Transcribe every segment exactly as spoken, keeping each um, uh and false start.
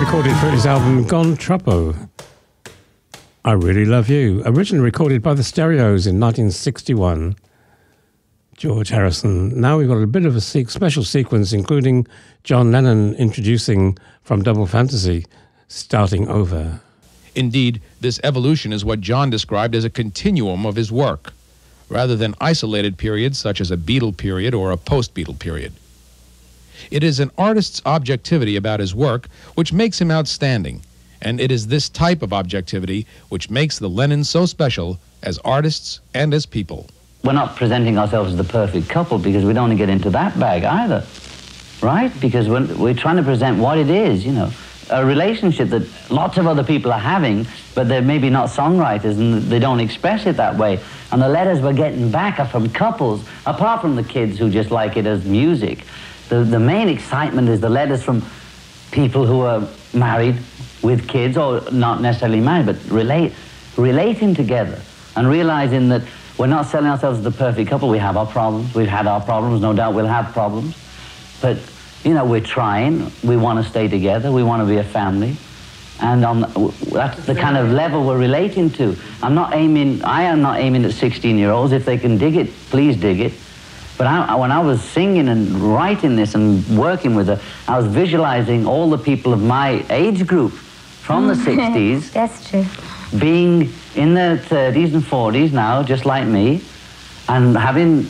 recorded for his album Gone Troppo. I Really Love You, originally recorded by the Stereos in nineteen sixty-one. George Harrison. Now we've got a bit of a se- special sequence, including John Lennon introducing from Double Fantasy, Starting Over. Indeed, this evolution is what John described as a continuum of his work, rather than isolated periods such as a Beatle period or a post-Beatle period. It is an artist's objectivity about his work which makes him outstanding, and it is this type of objectivity which makes the Lennons so special as artists and as people. We're not presenting ourselves as the perfect couple because we don't want to get into that bag either, right? Because we're, we're trying to present what it is, you know, a relationship that lots of other people are having, but they're maybe not songwriters and they don't express it that way. And the letters we're getting back are from couples, apart from the kids who just like it as music. The, the main excitement is the letters from people who are married with kids, or not necessarily married, but relate, relating together and realizing that we're not selling ourselves as the perfect couple. We have our problems. We've had our problems. No doubt we'll have problems. But, you know, we're trying. We want to stay together. We want to be a family. And on the, that's the kind of level we're relating to. I'm not aiming, I am not aiming at sixteen-year-olds. If they can dig it, please dig it. But I, when I was singing and writing this and working with her, I was visualizing all the people of my age group from the sixties. That's true. Being in their thirties and forties now, just like me, and having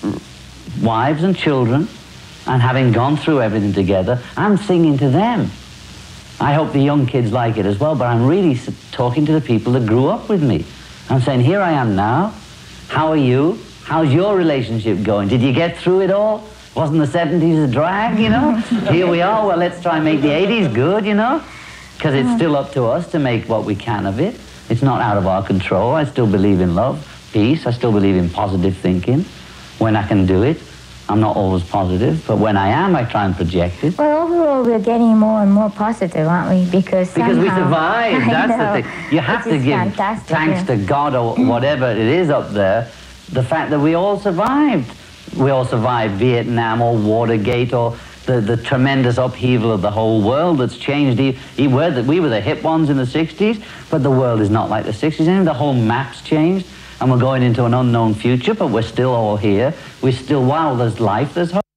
wives and children, and having gone through everything together. I'm singing to them. I hope the young kids like it as well, but I'm really talking to the people that grew up with me. I'm saying, here I am now. How are you? How's your relationship going? Did you get through it all? Wasn't the seventies a drag, you know? Here we are, well, let's try and make the eighties good, you know? Because it's still up to us to make what we can of it. It's not out of our control. I still believe in love, peace. I still believe in positive thinking. When I can do it, I'm not always positive, but when I am, I try and project it. Well, overall, we're getting more and more positive, aren't we? Because Because we somehow- survived, I that's know. the thing. You have Which to is give fantastic, thanks yeah. to God or whatever it is up there, the fact that we all survived. We all survived Vietnam or Watergate or the, the tremendous upheaval of the whole world that's changed. He, he were the, we were the hip ones in the sixties, but the world is not like the sixties anymore. The whole map's changed, and we're going into an unknown future, but we're still all here. We still, while there's life, there's hope.